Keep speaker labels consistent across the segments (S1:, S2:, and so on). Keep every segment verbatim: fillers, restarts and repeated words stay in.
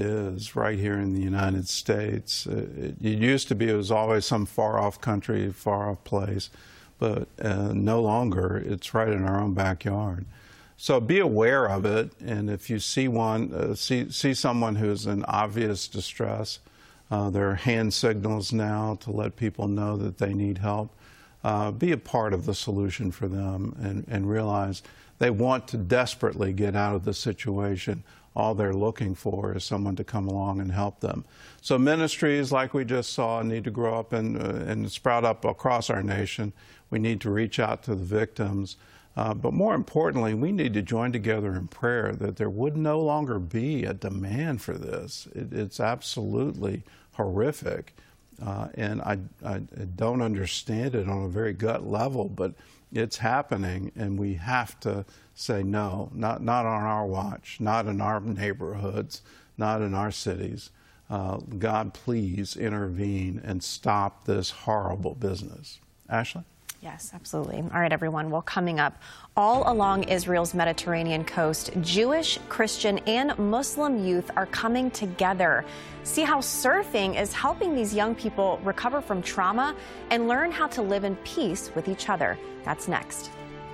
S1: is right here in the United States. It, it used to be it was always some far-off country, far-off place, but uh, no longer. It's right in our own backyard. So be aware of it, and if you see one, uh, see see someone who's in obvious distress, uh, there are hand signals now to let people know that they need help. Uh, be a part of the solution for them, and, and realize they want to desperately get out of the situation. All they're looking for is someone to come along and help them. So ministries, like we just saw, need to grow up and, uh, and sprout up across our nation. We need to reach out to the victims. Uh, but more importantly, we need to join together in prayer that there would no longer be a demand for this. It, it's absolutely horrific. Uh, and I, I don't understand it on a very gut level, but it's happening, and we have to say no, not, not on our watch, not in our neighborhoods, not in our cities. Uh, God, please intervene and stop this horrible business. Ashley?
S2: Yes, absolutely. All right, everyone. Well, coming up, all along Israel's Mediterranean coast, Jewish, Christian, and Muslim youth are coming together. See how surfing is helping these young people recover from trauma and learn how to live in peace with each other. That's next.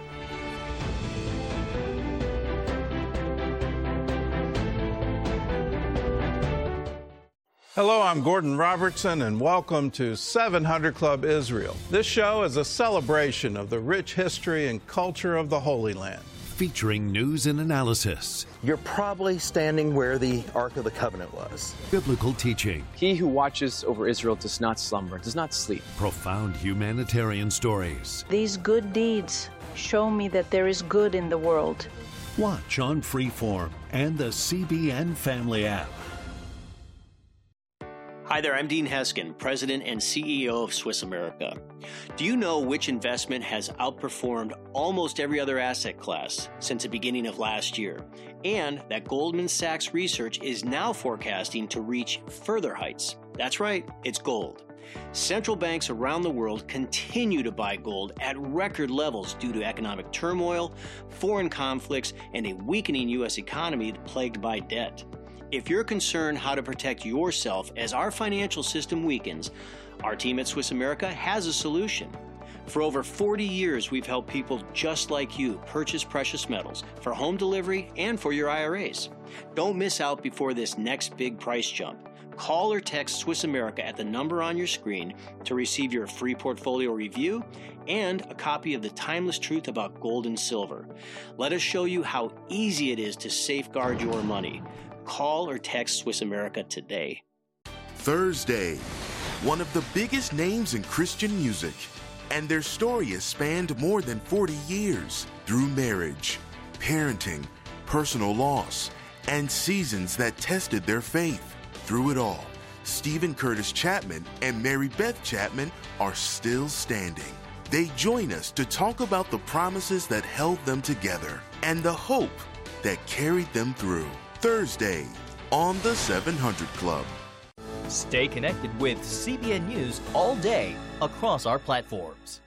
S1: Hello, I'm Gordon Robertson, and welcome to seven hundred Club Israel. This show is a celebration of the rich history and culture of the Holy Land.
S3: Featuring news and analysis.
S4: You're probably standing where the Ark of the Covenant was.
S3: Biblical teaching.
S5: He who watches over Israel does not slumber, does not sleep.
S3: Profound humanitarian stories.
S6: These good deeds show me that there is good in the world.
S3: Watch on Freeform and the C B N Family app.
S7: Hi there, I'm Dean Heskin, President and C E O of Swiss America. Do you know which investment has outperformed almost every other asset class since the beginning of last year? And that Goldman Sachs research is now forecasting to reach further heights. That's right, it's gold. Central banks around the world continue to buy gold at record levels due to economic turmoil, foreign conflicts, and a weakening U S economy plagued by debt. If you're concerned how to protect yourself as our financial system weakens, our team at Swiss America has a solution. For over forty years, we've helped people just like you purchase precious metals for home delivery and for your I R As. Don't miss out before this next big price jump. Call or text Swiss America at the number on your screen to receive your free portfolio review and a copy of The Timeless Truth About Gold and Silver. Let us show you how easy it is to safeguard your money. Call or text Swiss America today.
S8: Thursday, one of the biggest names in Christian music, and their story has spanned more than forty years through marriage, parenting, personal loss, and seasons that tested their faith. Through it all, Stephen Curtis Chapman and Mary Beth Chapman are still standing. They join us to talk about the promises that held them together and the hope that carried them through. Thursday on the seven hundred Club.
S9: Stay connected with C B N News all day across our platforms.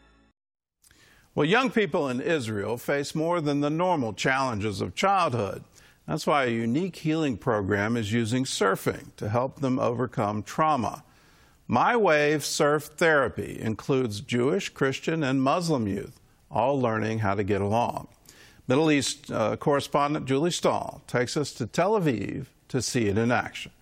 S1: Well, young people in Israel face more than the normal challenges of childhood. That's why a unique healing program is using surfing to help them overcome trauma. My Wave Surf Therapy includes Jewish, Christian, and Muslim youth, all learning how to get along. Middle East uh, correspondent Julie Stahl takes us to Tel Aviv to see it in action.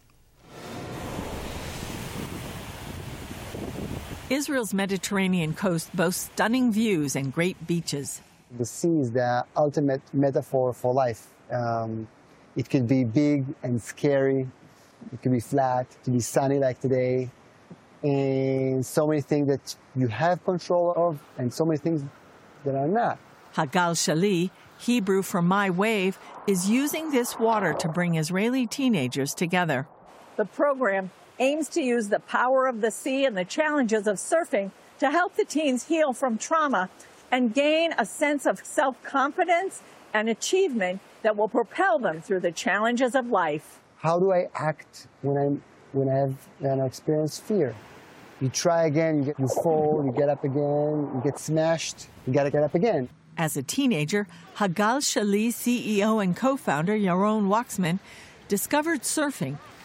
S10: Israel's Mediterranean coast boasts stunning views and great beaches.
S11: The sea is the ultimate metaphor for life. Um, it can be big and scary. It can be flat. It can be sunny like today. And so many things that you have control of and so many things that are not.
S10: Hagal Shali, Hebrew for My Wave, is using this water to bring Israeli teenagers together.
S12: The program aims to use the power of the sea and the challenges of surfing to help the teens heal from trauma and gain a sense of self-confidence and achievement that will propel them through the challenges of life.
S11: How do I act when I'm when I have an experience fear? You try again, you, get, you fall, you get up again, you get smashed, you got to get up again.
S10: As a teenager, Hagal Shali C E O and co-founder Yaron Waxman discovered surfing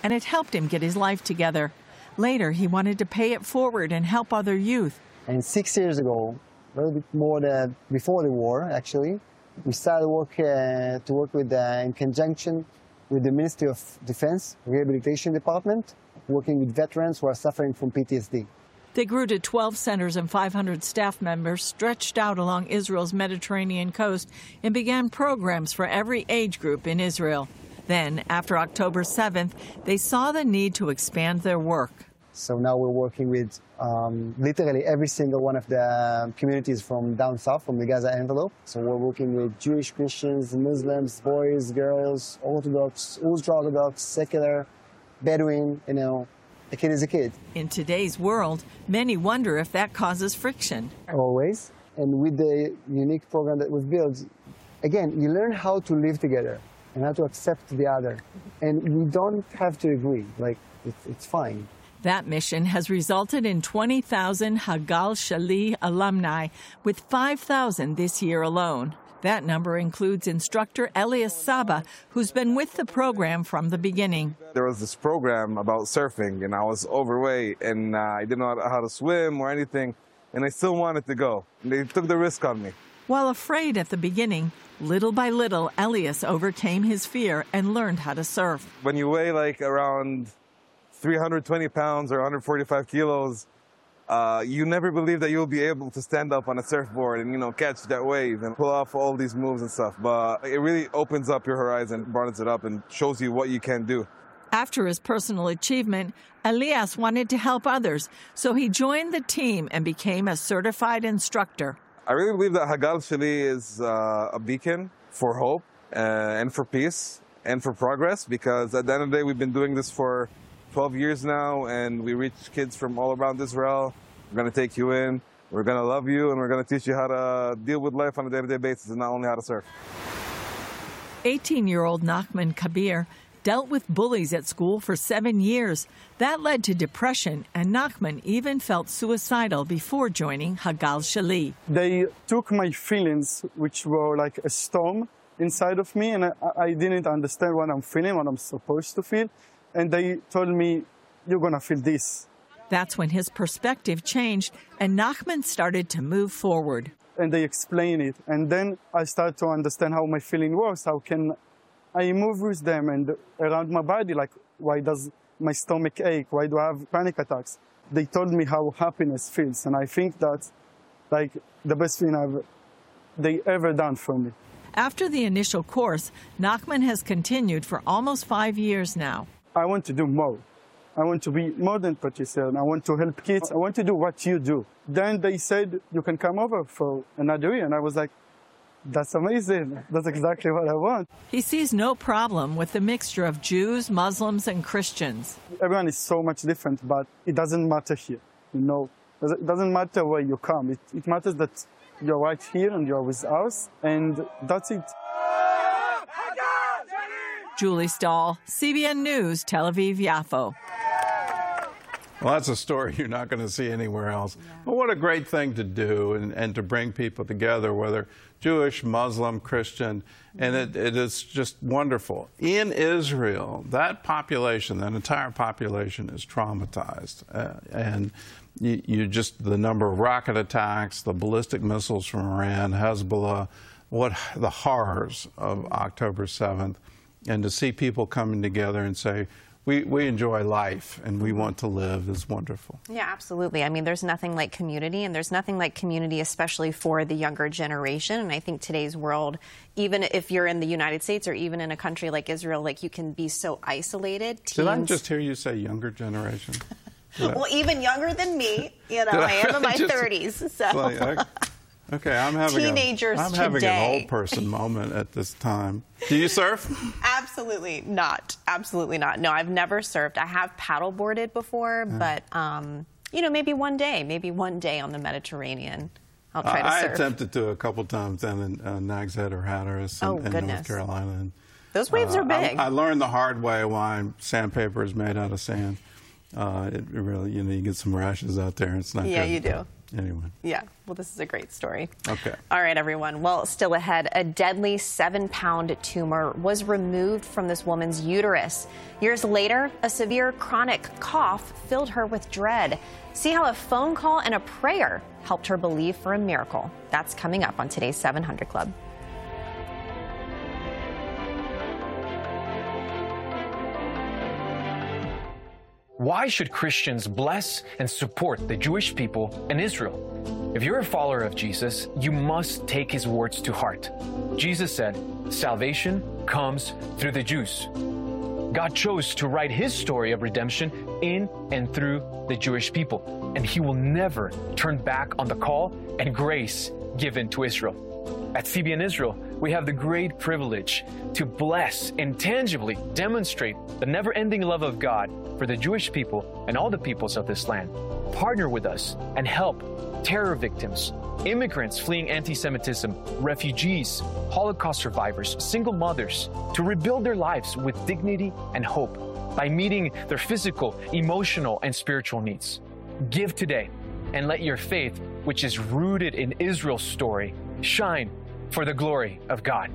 S10: and it helped him get his life together. Later, he wanted to pay it forward and help other youth.
S11: And six years ago, a little bit more than before the war, actually, we started work uh, to work with, uh, in conjunction with the Ministry of Defense Rehabilitation Department, working with veterans who are suffering from P T S D.
S10: They grew to twelve centers and five hundred staff members stretched out along Israel's Mediterranean coast and began programs for every age group in Israel. Then, after October seventh, they saw the need to expand their work.
S11: So now we're working with um, literally every single one of the communities from down south, from the Gaza envelope. So we're working with Jewish, Christians, Muslims, boys, girls, Orthodox, ultra-Orthodox, secular, Bedouin, you know. A kid is a kid.
S10: In today's world, many wonder if that causes friction.
S11: Always. And with the unique program that we've built, again, you learn how to live together and how to accept the other. And we don't have to agree. Like, it's, it's fine.
S10: That mission has resulted in twenty thousand Hagal Shali alumni, with five thousand this year alone. That number includes instructor Elias Saba, who's been with the program from the beginning.
S13: There was this program about surfing, and I was overweight, and uh, I didn't know how to swim or anything, and I still wanted to go. And they took the risk on me.
S10: While afraid at the beginning, little by little, Elias overcame his fear and learned how to surf.
S13: When you weigh like around three hundred twenty pounds or one hundred forty-five kilos, Uh, you never believe that you'll be able to stand up on a surfboard and, you know, catch that wave and pull off all these moves and stuff. But it really opens up your horizon, broadens it up, and shows you what you can do.
S10: After his personal achievement, Elias wanted to help others, so he joined the team and became a certified instructor.
S13: I really believe that Hagal Shali is uh, a beacon for hope uh, and for peace and for progress, because at the end of the day, we've been doing this for twelve years now, and we reach kids from all around Israel. We're going to take you in, we're going to love you, and we're going to teach you how to deal with life on a day-to-day basis, and not only how to surf.
S10: eighteen-year-old Nachman Kabir dealt with bullies at school for seven years. That led to depression, and Nachman even felt suicidal before joining Hagal Shali.
S14: They took my feelings, which were like a storm inside of me, and I, I didn't understand what I'm feeling, what I'm supposed to feel. And they told me, you're going to feel this.
S10: That's when his perspective changed, and Nachman started to move forward.
S14: And they explained it. And then I started to understand how my feeling works. How can I move with them and around my body? Like, why does my stomach ache? Why do I have panic attacks? They told me how happiness feels. And I think that's like the best thing I've, they ever done for me.
S10: After the initial course, Nachman has continued for almost five years now.
S14: I want to do more. I want to be more than practitioner. I want to help kids. I want to do what you do. Then they said, you can come over for another year. And I was like, that's amazing. That's exactly what I want.
S10: He sees no problem with the mixture of Jews, Muslims, and Christians.
S14: Everyone is so much different, but it doesn't matter here. You know, it doesn't matter where you come. It, it matters that you're right here and you're with us, and that's it.
S10: Julie Stahl, C B N News, Tel Aviv, Yafo.
S1: Well, that's a story you're not going to see anywhere else. Yeah. But what a great thing to do, and, and to bring people together, whether Jewish, Muslim, Christian, and it, it is just wonderful. In Israel, that population, that entire population is traumatized. Uh, and you, you just, the number of rocket attacks, the ballistic missiles from Iran, Hezbollah, what the horrors of October seventh. And to see people coming together and say, we, we enjoy life and we want to live is wonderful.
S2: Yeah, absolutely. I mean, there's nothing like community, and there's nothing like community, especially for the younger generation. And I think today's world, even if you're in the United States or even in a country like Israel, like, you can be so isolated. Teens...
S1: Did I just hear you say younger generation?
S2: Well, even younger than me. You know, I, I am in my just, thirties. So.
S1: Like, I... Okay, I'm having
S2: teenagers
S1: a, I'm
S2: today.
S1: having an old person moment at this time. Do you surf?
S2: Absolutely not. Absolutely not. No, I've never surfed. I have paddleboarded before, yeah. but um, you know, maybe one day, maybe one day on the Mediterranean, I'll try uh, to
S1: I
S2: surf.
S1: I attempted to a couple times down in uh, Nags Head or Hatteras in,
S2: oh,
S1: in North Carolina. And,
S2: Those waves uh, are big.
S1: I, I learned the hard way why sandpaper is made out of sand. Uh, it really, you know, you get some rashes out there. It's not
S2: yeah,
S1: good.
S2: you do.
S1: Anyway.
S2: Yeah, well, this is a great story.
S1: Okay.
S2: All right, everyone. Well, still ahead, a deadly seven-pound tumor was removed from this woman's uterus. Years later, a severe chronic cough filled her with dread. See how a phone call and a prayer helped her believe for a miracle. That's coming up on today's seven hundred Club.
S15: Why should Christians bless and support the Jewish people in Israel? If you're a follower of Jesus, you must take his words to heart. Jesus said, "Salvation comes through the Jews." God chose to write his story of redemption in and through the Jewish people, and he will never turn back on the call and grace given to Israel. At C B N Israel, we have the great privilege to bless and tangibly demonstrate the never-ending love of God for the Jewish people and all the peoples of this land. Partner with us and help terror victims, immigrants fleeing anti-Semitism, refugees, Holocaust survivors, single mothers, to rebuild their lives with dignity and hope by meeting their physical, emotional, and spiritual needs. Give today and let your faith, which is rooted in Israel's story, shine for the glory of God.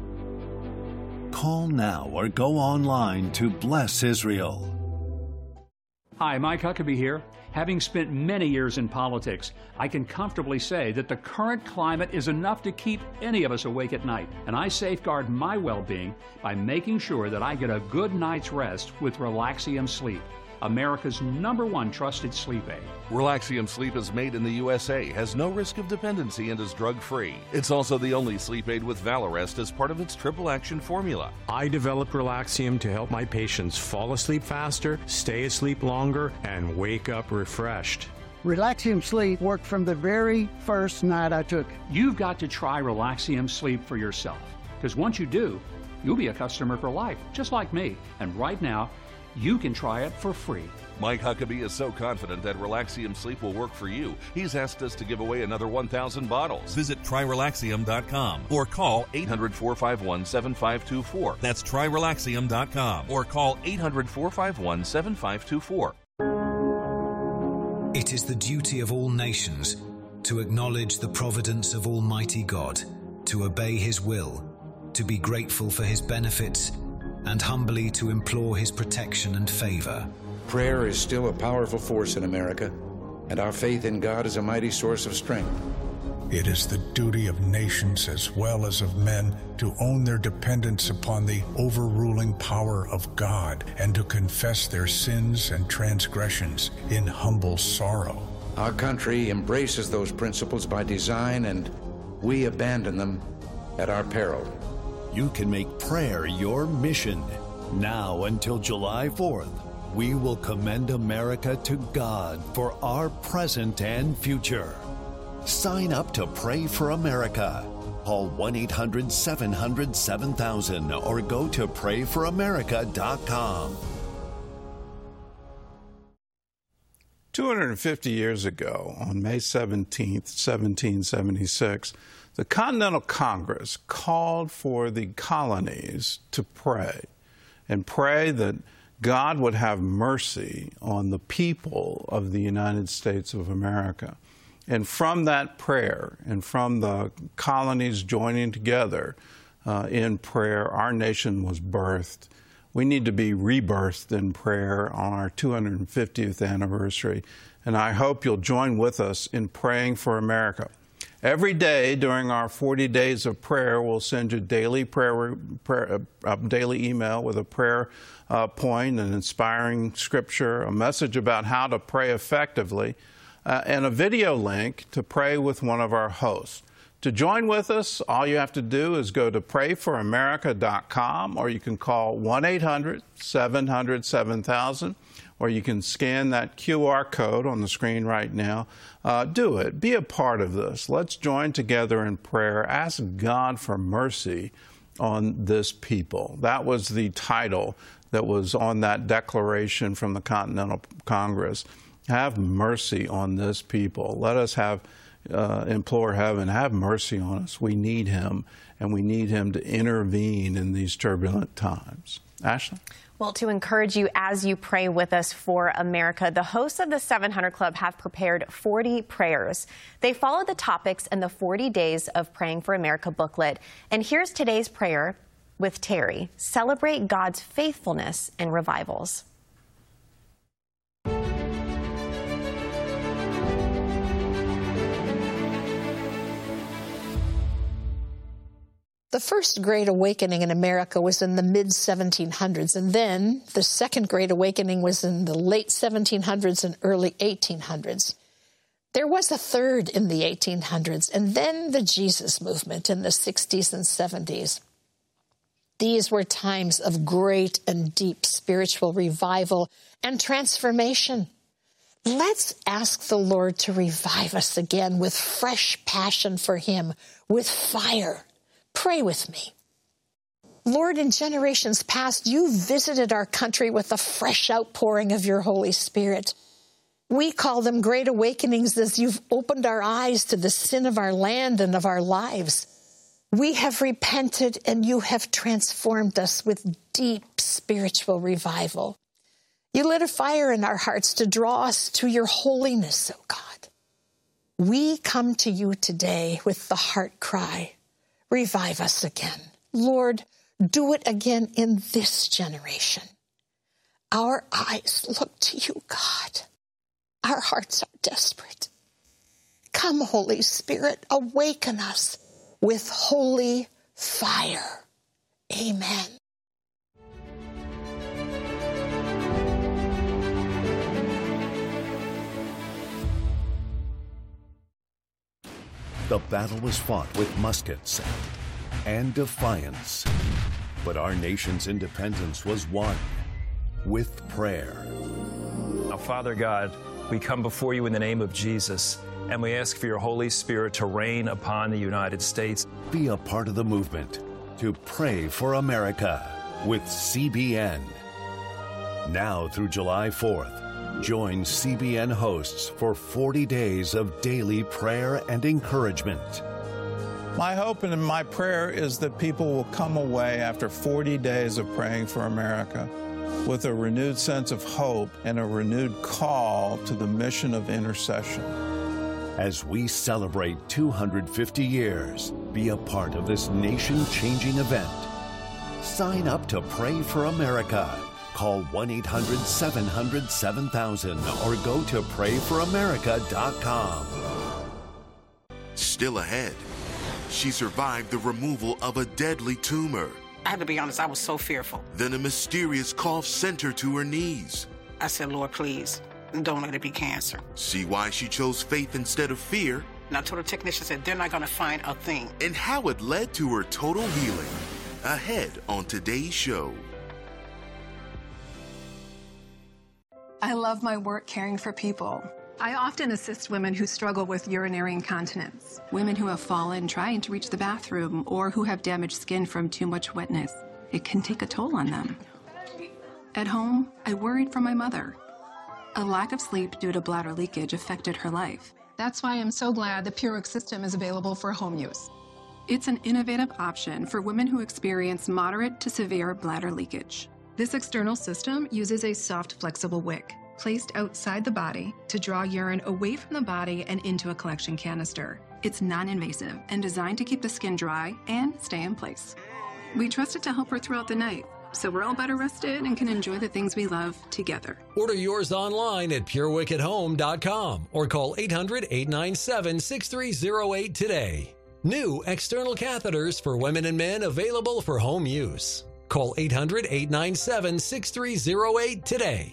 S3: Call now or go online to Bless Israel.
S16: Hi, Mike Huckabee here. Having spent many years in politics, I can comfortably say that the current climate is enough to keep any of us awake at night. And I safeguard my well-being by making sure that I get a good night's rest with Relaxium Sleep, America's number one trusted sleep aid.
S17: Relaxium Sleep is made in the U S A, has no risk of dependency, and is drug-free. It's also the only sleep aid with Valarest as part of its triple action formula.
S18: I developed Relaxium to help my patients fall asleep faster, stay asleep longer, and wake up refreshed.
S19: Relaxium Sleep worked from the very first night I took it.
S16: You've got to try Relaxium Sleep for yourself, because once you do, you'll be a customer for life, just like me. And right now, you can try it for free.
S17: Mike Huckabee is so confident that Relaxium Sleep will work for you, he's asked us to give away another one thousand bottles.
S20: Visit try relaxium dot com or call
S17: eight hundred, four five one, seven five two four.
S20: That's try relaxium dot com
S17: or call eight hundred, four five one, seven five two four.
S21: It is the duty of all nations to acknowledge the providence of Almighty God, to obey his will, to be grateful for his benefits, and humbly to implore his protection and favor.
S22: Prayer is still a powerful force in America, and our faith in God is a mighty source of strength.
S23: It is the duty of nations as well as of men to own their dependence upon the overruling power of God and to confess their sins and transgressions in humble sorrow.
S22: Our country embraces those principles by design, and we abandon them at our peril.
S3: You can make prayer your mission. Now until July fourth, we will commend America to God for our present and future. Sign up to Pray for America. Call one eight hundred, seven hundred, seven thousand or go to pray for america dot com.
S1: two hundred fifty years ago, on May seventeenth, seventeen seventy-six, the Continental Congress called for the colonies to pray and pray that God would have mercy on the people of the United States of America. And from that prayer and from the colonies joining together uh, in prayer, our nation was birthed. We need to be rebirthed in prayer on our two hundred fiftieth anniversary. And I hope you'll join with us in praying for America. Every day during our forty days of prayer, we'll send you daily prayer, prayer uh, daily email with a prayer uh, point, an inspiring scripture, a message about how to pray effectively, uh, and a video link to pray with one of our hosts. To join with us, all you have to do is go to pray for america dot com, or you can call one eight hundred, seven hundred, seven thousand, or you can scan that Q R code on the screen right now. Uh, do it. Be a part of this. Let's join together in prayer. Ask God for mercy on this people. That was the title that was on that declaration from the Continental Congress. Have mercy on this people. Let us have Uh, implore heaven, have mercy on us. We need him, and we need him to intervene in these turbulent times. Ashley?
S2: Well, to encourage you as you pray with us for America, the hosts of the seven hundred Club have prepared forty prayers. They follow the topics in the forty Days of Praying for America booklet. And here's today's prayer with Terry. Celebrate God's faithfulness in revivals.
S4: The first Great Awakening in America was in the mid seventeen hundreds, and then the second Great Awakening was in the late seventeen hundreds and early eighteen hundreds. There was a third in the eighteen hundreds, and then the Jesus movement in the sixties and seventies. These were times of great and deep spiritual revival and transformation. Let's ask the Lord to revive us again with fresh passion for Him, with fire. Pray with me. Lord, in generations past, you visited our country with a fresh outpouring of your Holy Spirit. We call them great awakenings as you've opened our eyes to the sin of our land and of our lives. We have repented and you have transformed us with deep spiritual revival. You lit a fire in our hearts to draw us to your holiness, O God. We come to you today with the heart cry. Revive us again. Lord, do it again in this generation. Our eyes look to you, God. Our hearts are desperate. Come, Holy Spirit, awaken us with holy fire. Amen.
S3: The battle was fought with muskets and defiance, but our nation's independence was won with prayer.
S5: Now, Father God, we come before you in the name of Jesus, and we ask for your Holy Spirit to reign upon the United States.
S3: Be a part of the movement to pray for America with C B N. Now through July fourth, join C B N hosts for forty days of daily prayer and encouragement.
S1: My hope and my prayer is that people will come away after forty days of praying for America with a renewed sense of hope and a renewed call to the mission of intercession.
S3: As we celebrate two hundred fifty years, be a part of this nation-changing event. Sign up to Pray for America. Call one eight hundred seven hundred seven thousand or go to pray for america dot com.
S8: Still ahead, she survived the removal of a deadly tumor.
S6: I have to be honest, I was so fearful.
S8: Then a mysterious cough sent her to her knees.
S6: I said, Lord, please, don't let it be cancer.
S8: See why she chose faith instead of fear.
S6: And I told the technician, said, they're not going to find a thing.
S8: And how it led to her total healing. Ahead on today's show.
S24: I love my work caring for people. I often assist women who struggle with urinary incontinence, women who have fallen trying to reach the bathroom, or who have damaged skin from too much wetness. It can take a toll on them. At home, I worried for my mother. A lack of sleep due to bladder leakage affected her life.
S25: That's why I'm so glad the PureWick system is available for home use.
S24: It's an innovative option for women who experience moderate to severe bladder leakage.
S25: This external system uses a soft, flexible wick placed outside the body to draw urine away from the body and into a collection canister.
S24: It's non-invasive and designed to keep the skin dry and stay in place. We trust it to help her throughout the night, so we're all better rested and can enjoy the things we love together.
S26: Order yours online at pure wick at home dot com or call eight hundred, eight nine seven, six three zero eight today. New external catheters for women and men available for home use. Call eight hundred, eight nine seven, six three zero eight today.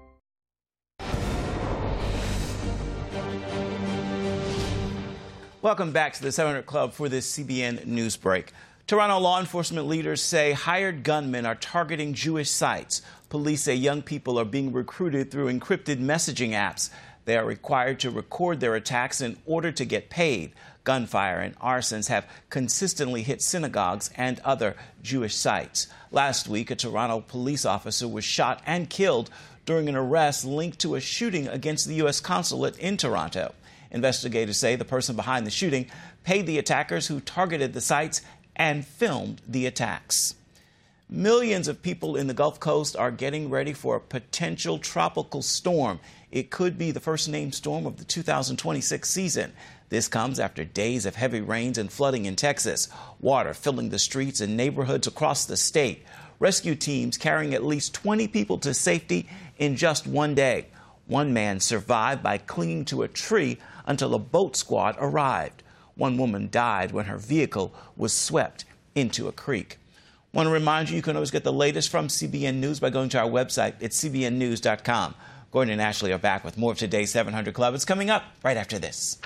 S27: Welcome back to the seven hundred Club for this C B N News Break. Toronto law enforcement leaders say hired gunmen are targeting Jewish sites. Police say young people are being recruited through encrypted messaging apps. They are required to record their attacks in order to get paid. Gunfire and arsons have consistently hit synagogues and other Jewish sites. Last week, a Toronto police officer was shot and killed during an arrest linked to a shooting against the U S consulate in Toronto. Investigators say the person behind the shooting paid the attackers who targeted the sites and filmed the attacks. Millions of people in the Gulf Coast are getting ready for a potential tropical storm. It could be the first named storm of the two thousand twenty-six season. This comes after days of heavy rains and flooding in Texas, water filling the streets and neighborhoods across the state. Rescue teams carrying at least twenty people to safety in just one day. One man survived by clinging to a tree until a boat squad arrived. One woman died when her vehicle was swept into a creek. I want to remind you, you can always get the latest from C B N News by going to our website at c b n news dot com. Gordon and Ashley are back with more of today's seven hundred Club. It's coming up right after this.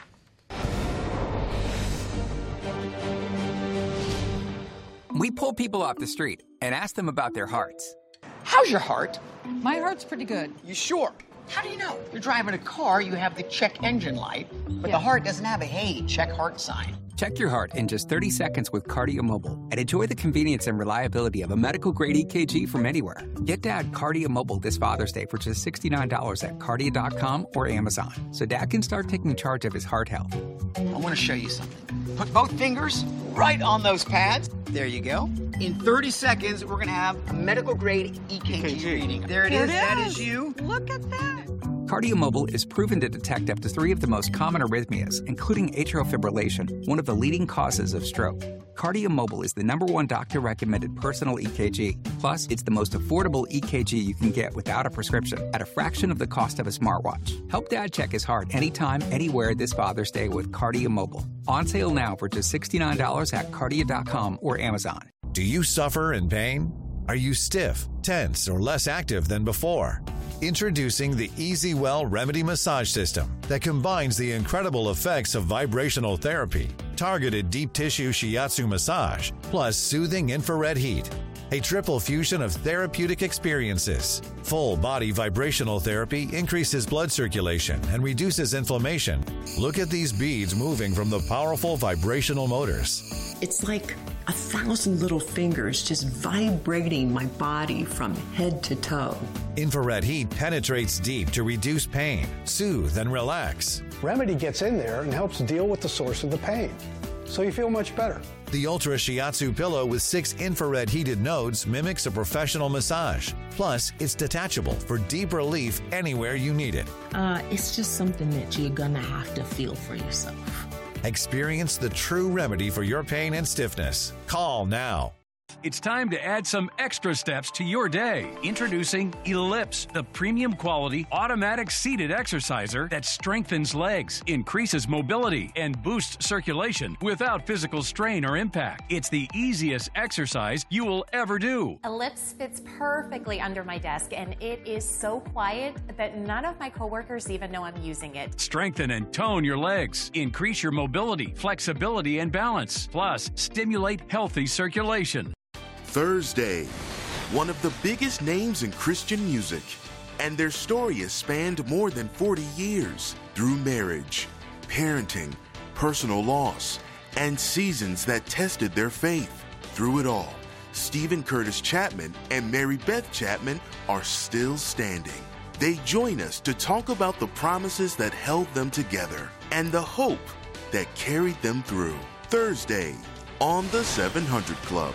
S7: We pull people off the street and ask them about their hearts.
S9: How's your heart?
S10: My heart's pretty good.
S9: You sure? How do you know? You're driving a car, you have the check engine light, but
S10: Yeah.
S9: the heart doesn't have a hey, check heart sign.
S7: Check your heart in just thirty seconds with Cardio Mobile and enjoy the convenience and reliability of a medical-grade E K G from anywhere. Get Dad Cardio Mobile this Father's Day for just sixty-nine dollars at cardio dot com or Amazon, so Dad can start taking charge of his heart health.
S9: I want to show you something. Put both fingers right on those pads. There you go. In thirty seconds, we're going to have a medical-grade E K G reading. There it
S10: There
S9: is.
S10: it
S9: That
S10: is.
S9: is you.
S10: Look at that.
S7: Cardio Mobile is proven to detect up to three of the most common arrhythmias, including atrial fibrillation, one of the leading causes of stroke. Cardio Mobile is the number one doctor-recommended personal E K G. Plus, it's the most affordable E K G you can get without a prescription at a fraction of the cost of a smartwatch. Help Dad check his heart anytime, anywhere this Father's Day with Cardio Mobile. On sale now for just sixty-nine dollars at cardio dot com or Amazon.
S11: Do you suffer in pain? Are you stiff, tense, or less active than before? Introducing the EasyWell Remedy Massage System that combines the incredible effects of vibrational therapy, targeted deep tissue shiatsu massage, plus soothing infrared heat. A triple fusion of therapeutic experiences. Full body vibrational therapy increases blood circulation and reduces inflammation. Look at these beads moving from the powerful vibrational motors.
S12: It's like a thousand little fingers just vibrating my body from head to toe.
S11: Infrared heat penetrates deep to reduce pain, soothe, and relax.
S13: Remedy gets in there and helps deal with the source of the pain, so you feel much better.
S11: The Ultra Shiatsu pillow with six infrared heated nodes mimics a professional massage. Plus, it's detachable for deep relief anywhere you need it.
S12: Uh, it's just something that you're gonna have to feel for yourself.
S11: Experience the true remedy for your pain and stiffness. Call now.
S16: It's time to add some extra steps to your day. Introducing Ellipse, the premium quality automatic seated exerciser that strengthens legs, increases mobility, and boosts circulation without physical strain or impact. It's the easiest exercise you will ever do.
S14: Ellipse fits perfectly under my desk, and it is so quiet that none of my coworkers even know I'm using it.
S16: Strengthen and tone your legs, increase your mobility, flexibility, and balance, plus stimulate healthy circulation.
S8: Thursday, one of the biggest names in Christian music, and their story has spanned more than forty years through marriage, parenting, personal loss, and seasons that tested their faith. Through it all, Stephen Curtis Chapman and Mary Beth Chapman are still standing. They join us to talk about the promises that held them together and the hope that carried them through. Thursday on the seven hundred Club.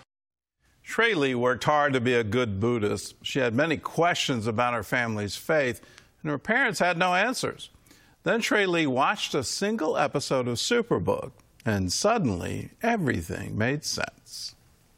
S1: Trey Lee worked hard to be a good Buddhist. She had many questions about her family's faith, and her parents had no answers. Then Trey Lee watched a single episode of Superbook, and suddenly everything made sense.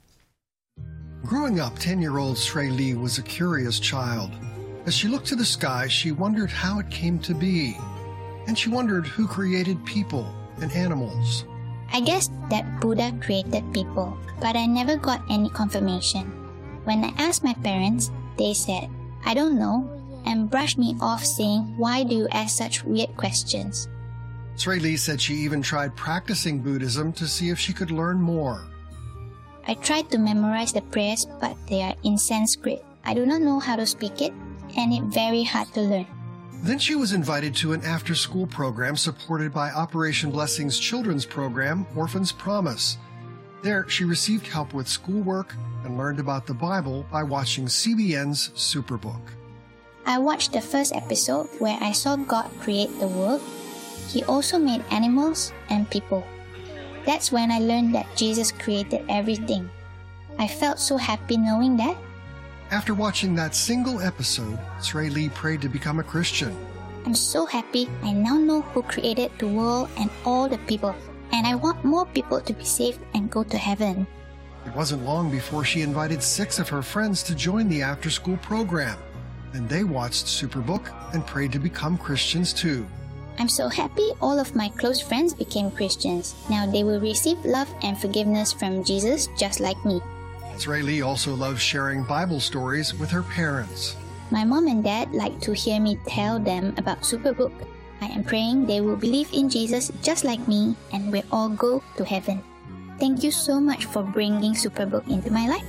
S28: Growing up, ten-year-old Trey Lee was a curious child. As she looked to the sky, she wondered how it came to be. And she wondered who created people and animals.
S29: I guess that Buddha created people, but I never got any confirmation. When I asked my parents, they said, I don't know, and brushed me off saying, why do you ask such weird questions?
S28: Trey Lee said she even tried practicing Buddhism to see if she could learn more.
S29: I tried to memorize the prayers, but they are in Sanskrit. I do not know how to speak it, and it's very hard to learn.
S28: Then she was invited to an after-school program supported by Operation Blessing's children's program, Orphan's Promise. There, she received help with schoolwork and learned about the Bible by watching C B N's Superbook.
S29: I watched the first episode where I saw God create the world. He also made animals and people. That's when I learned that Jesus created everything. I felt so happy knowing that.
S28: After watching that single episode, Srey Lee prayed to become a Christian.
S29: I'm so happy I now know who created the world and all the people, and I want more people to be saved and go to heaven.
S28: It wasn't long before she invited six of her friends to join the after-school program. Then they watched Superbook and prayed to become Christians too.
S29: I'm so happy all of my close friends became Christians. Now they will receive love and forgiveness from Jesus just like me.
S28: Srey Lee also loves sharing Bible stories with her parents.
S29: My mom and dad like to hear me tell them about Superbook. I am praying they will believe in Jesus just like me and we'll all go to heaven. Thank you so much for bringing Superbook into my life.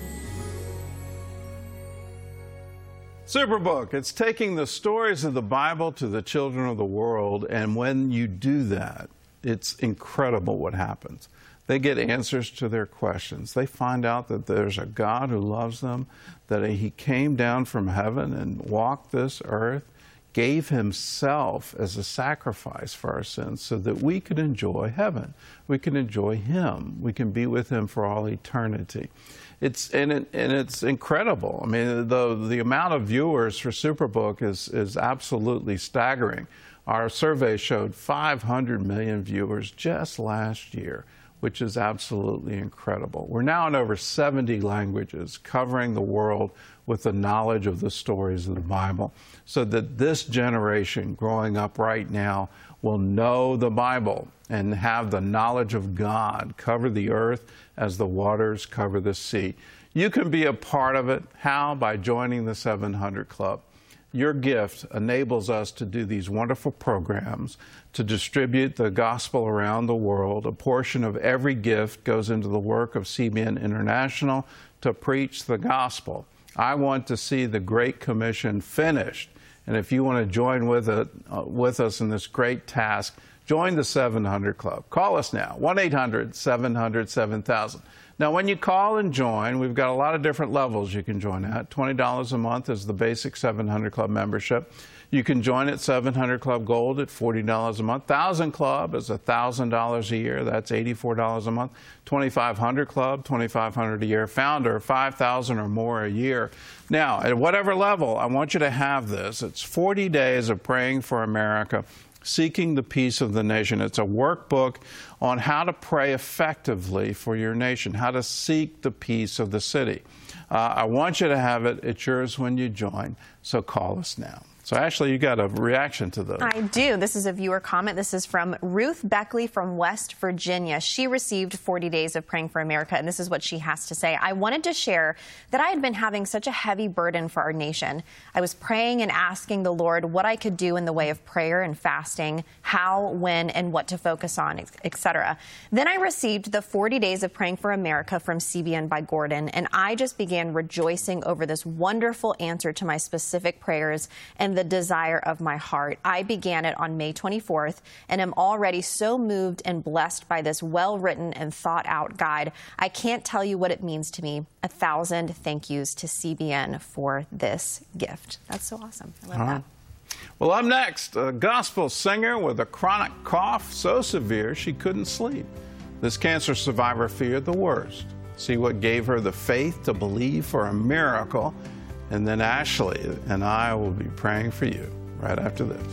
S1: Superbook, it's taking the stories of the Bible to the children of the world, and when you do that, it's incredible what happens. They get answers to their questions. They find out that there's a God who loves them, that He came down from heaven and walked this earth, gave Himself as a sacrifice for our sins so that we could enjoy heaven. We can enjoy Him. We can be with Him for all eternity. It's, and, it, and it's incredible. I mean, the, the amount of viewers for Superbook is, is absolutely staggering. Our survey showed five hundred million viewers just last year, which is absolutely incredible. We're now in over seventy languages, covering the world with the knowledge of the stories of the Bible, so that this generation growing up right now will know the Bible and have the knowledge of God cover the earth as the waters cover the sea. You can be a part of it. How? By joining the seven hundred Club. Your gift enables us to do these wonderful programs, to distribute the gospel around the world. A portion of every gift goes into the work of C B N International to preach the gospel. I want to see the Great Commission finished. And if you want to join with, it, uh, with us in this great task, join the seven hundred Club. Call us now, one eight hundred seven hundred seven thousand. Now, when you call and join, we've got a lot of different levels you can join at. twenty dollars a month is the basic seven hundred Club membership. You can join at seven hundred Club Gold at forty dollars a month. one thousand Club is one thousand dollars a year. That's eighty-four dollars a month. twenty-five hundred Club, twenty-five hundred dollars a year. Founder, five thousand dollars or more a year. Now, at whatever level, I want you to have this. It's forty days of praying for America, seeking the peace of the nation. It's a workbook on how to pray effectively for your nation, how to seek the peace of the city. Uh, I want you to have it. It's yours when you join, so call us now. So, Ashley, you got a reaction to this.
S2: I do. This is a viewer comment. This is from Ruth Beckley from West Virginia. She received forty days of Praying for America, and this is what she has to say. I wanted to share that I had been having such a heavy burden for our nation. I was praying and asking the Lord what I could do in the way of prayer and fasting, how, when, and what to focus on, et cetera. Then I received the forty days of Praying for America from C B N by Gordon, and I just began rejoicing over this wonderful answer to my specific prayers and the desire of my heart. I began it on May twenty-fourth and am already so moved and blessed by this well-written and thought-out guide. I can't tell you what it means to me. A thousand thank yous to C B N for this gift. That's so awesome. I love
S1: All
S2: that.
S1: right. Well, up next, a gospel singer with a chronic cough so severe she couldn't sleep. This cancer survivor feared the worst. See what gave her the faith to believe for a miracle. And then Ashley and I will be praying for you right after this.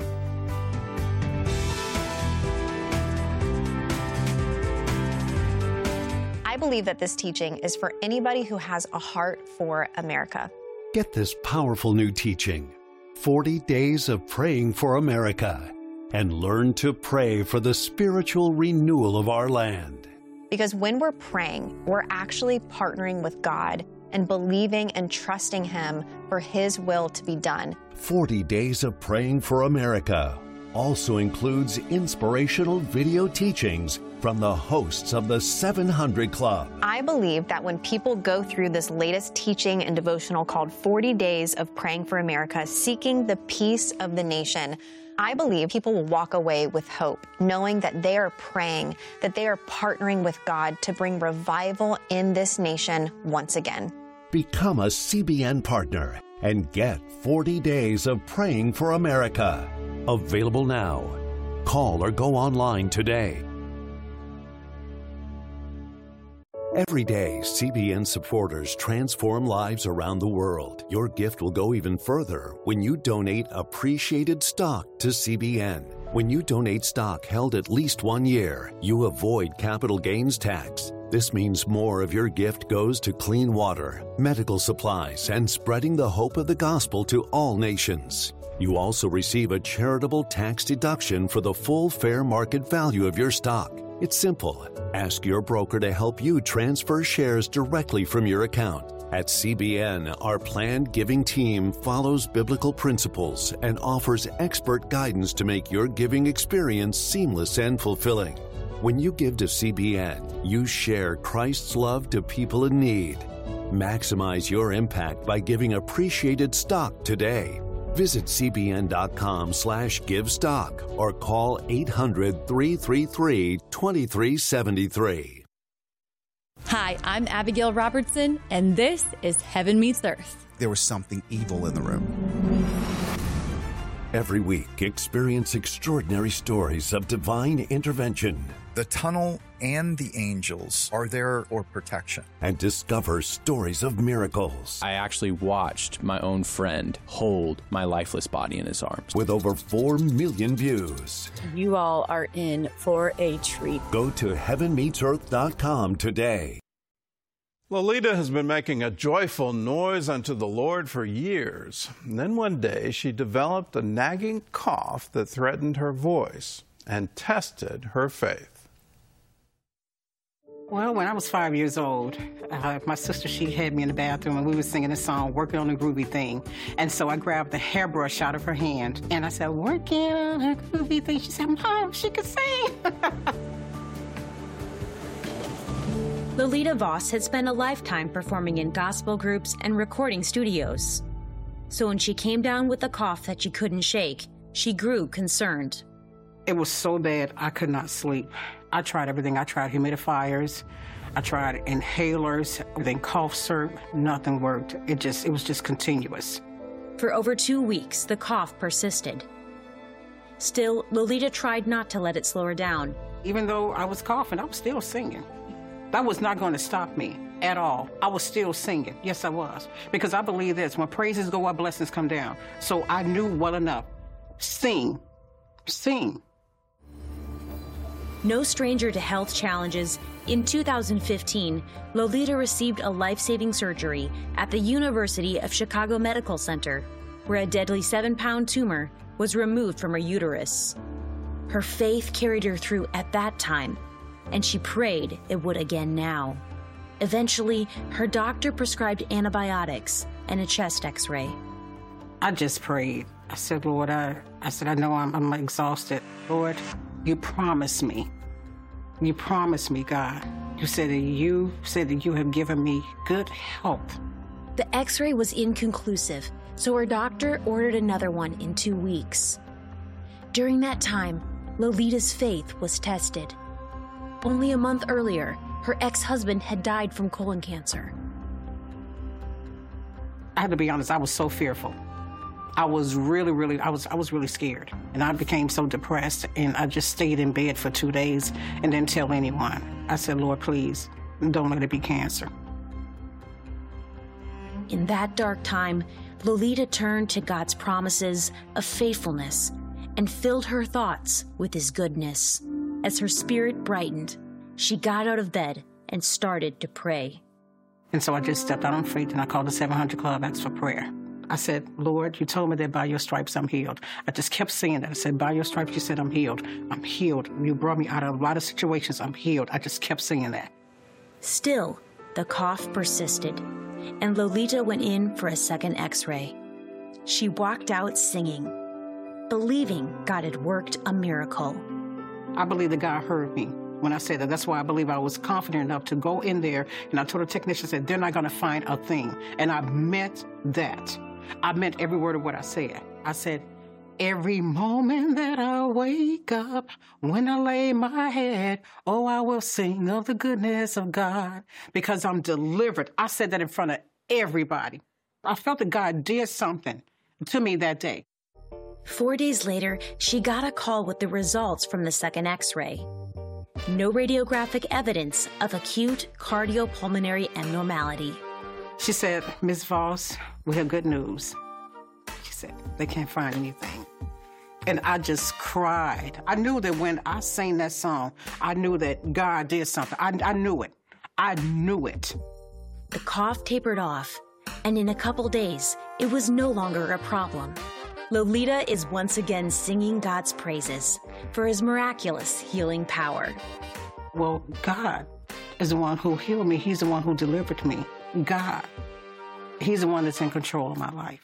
S2: I believe that this teaching is for anybody who has a heart for America.
S3: Get this powerful new teaching, forty days of Praying for America, and learn to pray for the spiritual renewal of our land.
S2: Because when we're praying, we're actually partnering with God and believing and trusting Him for His will to be done.
S3: forty days of Praying for America also includes inspirational video teachings from the hosts of the seven hundred Club.
S2: I believe that when people go through this latest teaching and devotional called forty days of Praying for America, seeking the peace of the nation, I believe people will walk away with hope, knowing that they are praying, that they are partnering with God to bring revival in this nation once again.
S3: Become a C B N partner and get forty days of Praying for America. Available now. Call or go online today. Every day, C B N supporters transform lives around the world. Your gift will go even further when you donate appreciated stock to C B N. When you donate stock held at least one year, you avoid capital gains tax. This means more of your gift goes to clean water, medical supplies, and spreading the hope of the gospel to all nations. You also receive a charitable tax deduction for the full fair market value of your stock. It's simple. Ask your broker to help you transfer shares directly from your account. At C B N, our planned giving team follows biblical principles and offers expert guidance to make your giving experience seamless and fulfilling. When you give to C B N, you share Christ's love to people in need. Maximize your impact by giving appreciated stock today. Visit cbn.com slash give stock or call eight hundred, three three three, two three seven three.
S4: Hi, I'm Abigail Robertson, and this is Heaven Meets Earth.
S15: There was something evil in the room.
S3: Every week, experience extraordinary stories of divine intervention.
S15: The tunnel and the angels are there for protection.
S3: And discover stories of miracles.
S17: I actually watched my own friend hold my lifeless body in his arms.
S3: With over four million views.
S4: You all are in for a treat.
S3: Go to heaven meets earth dot com today.
S1: Lolita has been making a joyful noise unto the Lord for years. And then one day she developed a nagging cough that threatened her voice and tested her faith.
S6: Well, when I was five years old, uh, my sister, she had me in the bathroom and we were singing a song, Working on a Groovy Thing. And so I grabbed the hairbrush out of her hand and I said, working on a groovy thing. She said, Mom, she could sing.
S18: Lolita Voss had spent a lifetime performing in gospel groups and recording studios. So when she came down with a cough that she couldn't shake, she grew concerned.
S6: It was so bad, I could not sleep. I tried everything. I tried humidifiers. I tried inhalers, then cough syrup. Nothing worked. It just, it was just continuous.
S18: For over two weeks, the cough persisted. Still, Lolita tried not to let it slow her down.
S6: Even though I was coughing, I was still singing. That was not going to stop me at all. I was still singing. Yes, I was. Because I believe this, when praises go up, blessings come down. So I knew well enough. Sing. Sing.
S18: No stranger to health challenges, in two thousand fifteen, Lolita received a life-saving surgery at the University of Chicago Medical Center, where a deadly seven-pound tumor was removed from her uterus. Her faith carried her through at that time, and she prayed it would again now. Eventually, her doctor prescribed antibiotics and a chest x-ray.
S6: I just prayed. I said, Lord, I, I said, I know I'm, I'm exhausted. Lord, you promised me. You promised me, God. You said that you said that you have given me good health.
S18: The x-ray was inconclusive, so her doctor ordered another one in two weeks. During that time, Lolita's faith was tested. Only a month earlier, her ex-husband had died from colon cancer.
S6: I have to be honest, I was so fearful. I was really, really, I was I was really scared. And I became so depressed, and I just stayed in bed for two days and didn't tell anyone. I said, Lord, please, don't let it be cancer.
S18: In that dark time, Lolita turned to God's promises of faithfulness and filled her thoughts with His goodness. As her spirit brightened, she got out of bed and started to pray.
S6: And so I just stepped out on faith and I called the seven hundred Club, asked for prayer. I said, Lord, you told me that by your stripes I'm healed. I just kept saying that. I said, by your stripes you said I'm healed. I'm healed. You brought me out of a lot of situations. I'm healed. I just kept saying that.
S18: Still, the cough persisted, and Lolita went in for a second x-ray. She walked out singing, believing God had worked a miracle.
S6: I believe that God heard me when I said that. That's why I believe I was confident enough to go in there, and I told the technician, said, they're not going to find a thing. And I meant that. I meant every word of what I said. I said, every moment that I wake up, when I lay my head, oh, I will sing of the goodness of God because I'm delivered. I said that in front of everybody. I felt that God did something to me that day.
S18: Four days later, she got a call with the results from the second x-ray. no radiographic evidence of acute cardiopulmonary abnormality.
S6: She said, Miz Voss, we have good news. She said, they can't find anything. And I just cried. I knew that when I sang that song, I knew that God did something. I, I knew it. I knew it.
S18: The cough tapered off, and in a couple days, it was no longer a problem. Lolita is once again singing God's praises for his miraculous healing power.
S6: Well, God is the one who healed me. He's the one who delivered me. God. He's the one that's in control of my life.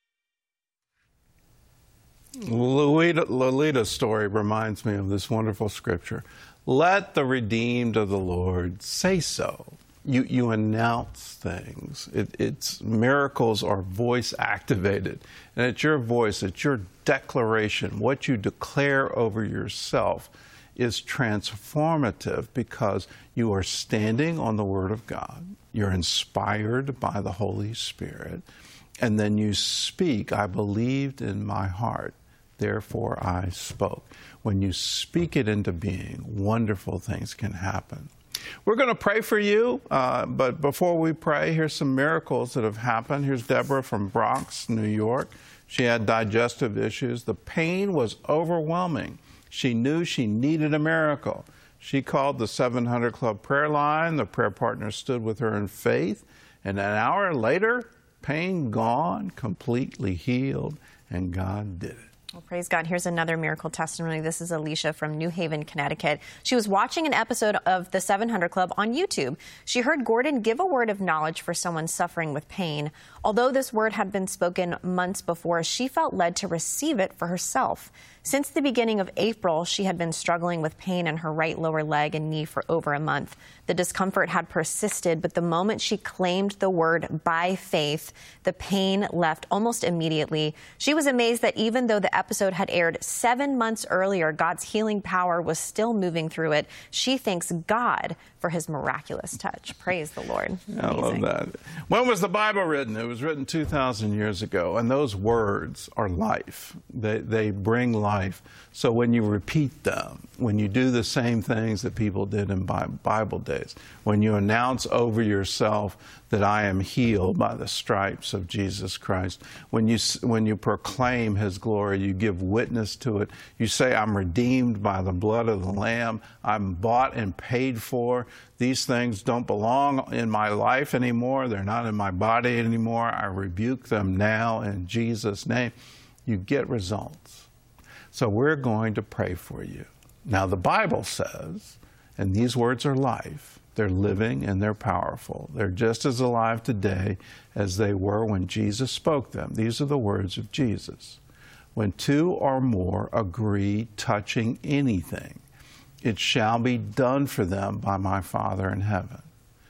S1: Lolita, Lolita's story reminds me of this wonderful scripture. Let the redeemed of the Lord say so. You, you announce things. It, it's miracles are voice activated. And it's your voice, it's your declaration. What you declare over yourself is transformative because you are standing on the Word of God. You're inspired by the Holy Spirit. And then you speak, I believed in my heart, therefore I spoke. When you speak it into being, wonderful things can happen. We're going to pray for you, uh, but before we pray, here's some miracles that have happened. Here's Deborah from Bronx, New York. She had digestive issues. The pain was overwhelming. She knew she needed a miracle. She called the seven hundred Club prayer line. The prayer partner stood with her in faith. And an hour later, pain gone, completely healed, and God did it.
S2: Well, praise God. Here's another miracle testimony. This is Alicia from New Haven, Connecticut. She was watching an episode of the seven hundred Club on YouTube. She heard Gordon give a word of knowledge for someone suffering with pain. Although this word had been spoken months before, she felt led to receive it for herself. Since the beginning of April, she had been struggling with pain in her right lower leg and knee for over a month. The discomfort had persisted, but the moment she claimed the word by faith, the pain left almost immediately. She was amazed that even though the episode had aired seven months earlier, God's healing power was still moving through it. She thanks God for his miraculous touch. Praise the Lord.
S1: I love that. When was the Bible written? It was written two thousand years ago, and those words are life. They, they bring life. So when you repeat them, when you do the same things that people did in Bible days, when you announce over yourself that I am healed by the stripes of Jesus Christ, when you, when you proclaim his glory, you give witness to it, you say I'm redeemed by the blood of the Lamb, I'm bought and paid for, these things don't belong in my life anymore, they're not in my body anymore, I rebuke them now in Jesus' name, you get results. So we're going to pray for you. Now the Bible says, and these words are life, they're living and they're powerful. They're just as alive today as they were when Jesus spoke them. These are the words of Jesus. When two or more agree touching anything, it shall be done for them by my Father in heaven.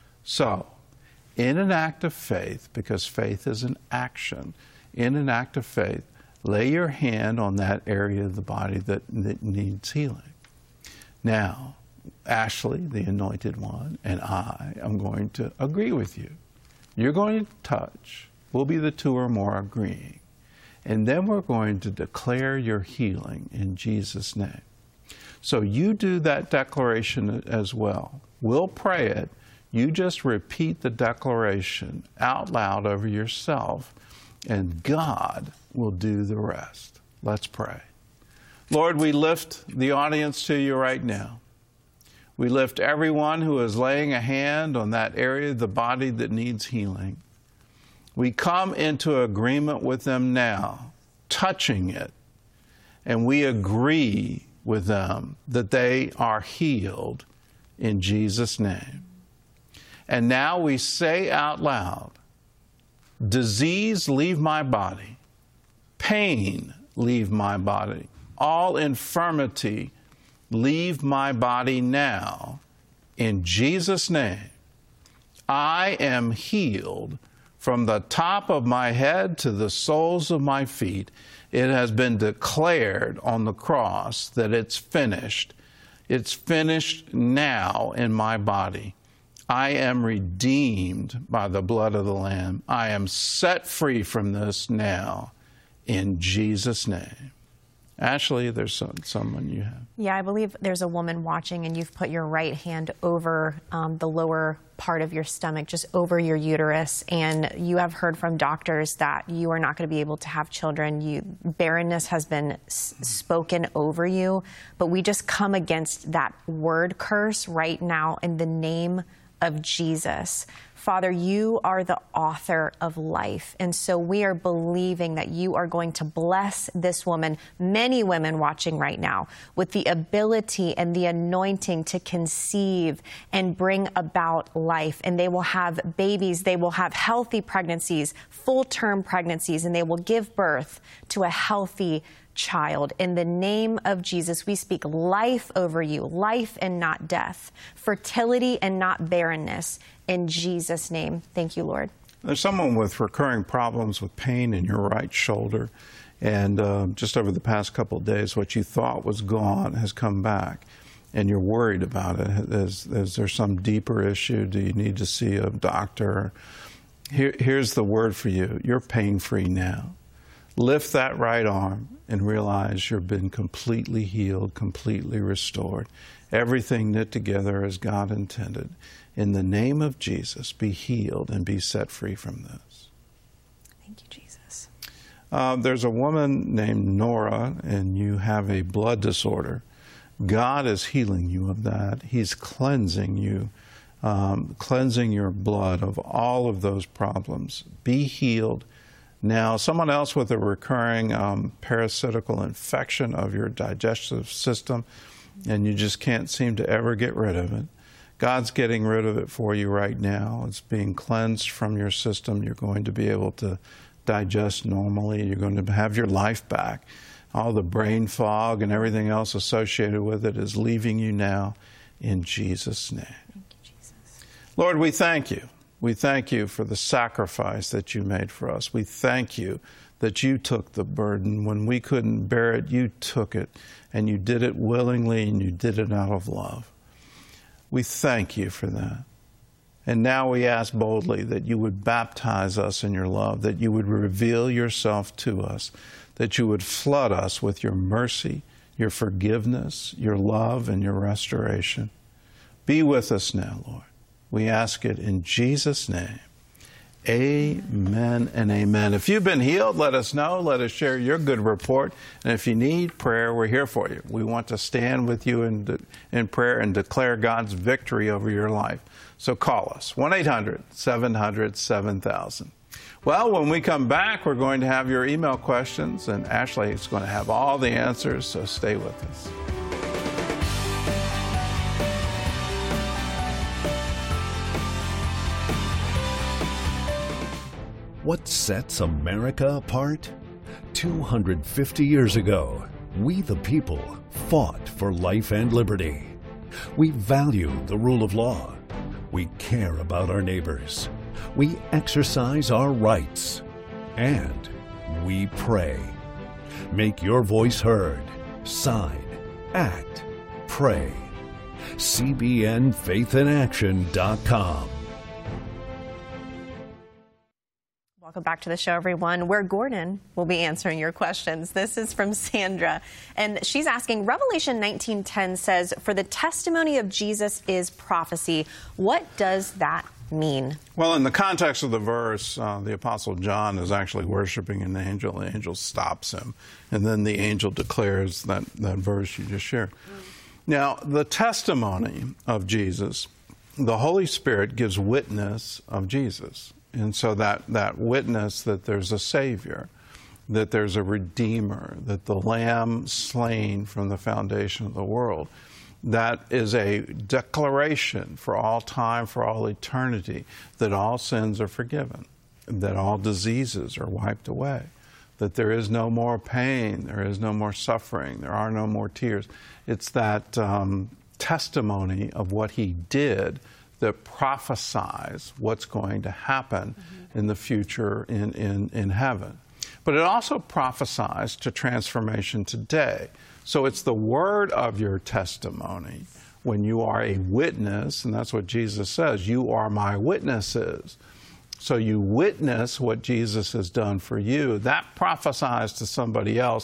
S1: So, in an act of faith, because faith is an action, in an act of faith, lay your hand on that area of the body that, that needs healing. Now, Ashley, the anointed one, and I am going to agree with you. You're going to touch. We'll be the two or more agreeing. And then we're going to declare your healing in Jesus' name. So you do that declaration as well. We'll pray it. You just repeat the declaration out loud over yourself, and God will do the rest. Let's pray. Lord, we lift the audience to you right now. We lift everyone who is laying a hand on that area of the body that needs healing. We come into agreement with them now, touching it, and we agree with them that they are healed in Jesus' name. And now we say out loud, disease, leave my body. Pain, leave my body. All infirmity, leave my body now. In Jesus' name, I am healed from the top of my head to the soles of my feet. It has been declared on the cross that it's finished. It's finished now in my body. I am redeemed by the blood of the Lamb. I am set free from this now in Jesus' name. Ashley, there's some, someone you have.
S2: Yeah, I believe there's a woman watching, and you've put your right hand over um, the lower part of your stomach, just over your uterus, and you have heard from doctors that you are not going to be able to have children. You, barrenness has been s spoken over you, but we just come against that word curse right now in the name of Jesus. Father, you are the author of life, and so we are believing that you are going to bless this woman, many women watching right now, with the ability and the anointing to conceive and bring about life. And they will have babies, they will have healthy pregnancies, full-term pregnancies, and they will give birth to a healthy child. In the name of Jesus, we speak life over you, life and not death, fertility and not barrenness. In Jesus' name, thank you, Lord.
S1: There's someone with recurring problems with pain in your right shoulder, and uh, just over the past couple of days, what you thought was gone has come back, and you're worried about it. Is, is there some deeper issue? Do you need to see a doctor? Here, here's the word for you. You're pain-free now. Lift that right arm and realize you've been completely healed, completely restored. Everything knit together as God intended. In the name of Jesus, be healed and be set free from this.
S2: Thank you, Jesus.
S1: Uh, there's a woman named Nora, and you have a blood disorder. God is healing you of that. He's cleansing you, um, cleansing your blood of all of those problems. Be healed. Now, someone else with a recurring um, parasitical infection of your digestive system, and you just can't seem to ever get rid of it. God's getting rid of it for you right now. It's being cleansed from your system. You're going to be able to digest normally. You're going to have your life back. All the brain fog and everything else associated with it is leaving you now in Jesus' name.
S2: Thank you, Jesus.
S1: Lord, we thank you. We thank you for the sacrifice that you made for us. We thank you that you took the burden. When we couldn't bear it, you took it, and you did it willingly, and you did it out of love. We thank you for that. And now we ask boldly that you would baptize us in your love, that you would reveal yourself to us, that you would flood us with your mercy, your forgiveness, your love, and your restoration. Be with us now, Lord. We ask it in Jesus' name. Amen and amen. If you've been healed, let us know. Let us share your good report. And if you need prayer, we're here for you. We want to stand with you in, in prayer and declare God's victory over your life. So call us, one eight hundred, seven hundred, seven thousand. Well, when we come back, we're going to have your email questions, and Ashley is going to have all the answers, so stay with us.
S3: What sets America apart? two hundred fifty years ago, we the people fought for life and liberty. We value the rule of law. We care about our neighbors. We exercise our rights. And we pray. Make your voice heard. Sign. Act. Pray. C B N faith in action dot com.
S2: Welcome back to the show, everyone, where Gordon will be answering your questions. This is from Sandra, and she's asking, Revelation nineteen ten says, for the testimony of Jesus is prophecy. What does that mean?
S1: Well, in the context of the verse, uh, the Apostle John is actually worshiping an angel. The angel stops him, and then the angel declares that, that verse you just shared. Mm. Now, the testimony of Jesus, the Holy Spirit gives witness of Jesus. And so that, that witness that there's a Savior, that there's a Redeemer, that the Lamb slain from the foundation of the world, that is a declaration for all time, for all eternity, that all sins are forgiven, that all diseases are wiped away, that there is no more pain, there is no more suffering, there are no more tears. It's that um, testimony of what He did that prophesies what's going to happen mm-hmm. in the future in, in, in heaven. But it also prophesies to transformation today. So it's the word of your testimony when you are a witness, and that's what Jesus says, you are my witnesses. So you witness what Jesus has done for you. That prophesies to somebody else mm-hmm.